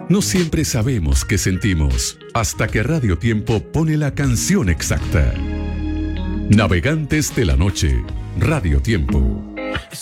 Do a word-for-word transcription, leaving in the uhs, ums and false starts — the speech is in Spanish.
No siempre sabemos qué sentimos, hasta que Radio Tiempo pone la canción exacta. Navegantes de la noche, Radio Tiempo.